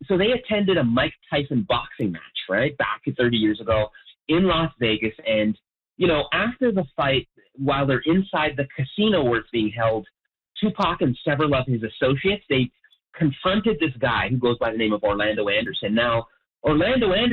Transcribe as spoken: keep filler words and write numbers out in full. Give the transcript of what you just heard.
so they attended a Mike Tyson boxing match, right, back thirty years ago in Las Vegas. And, you know, after the fight, while they're inside the casino where it's being held, Tupac and several of his associates, they confronted this guy who goes by the name of Orlando Anderson. Now, Orlando Anderson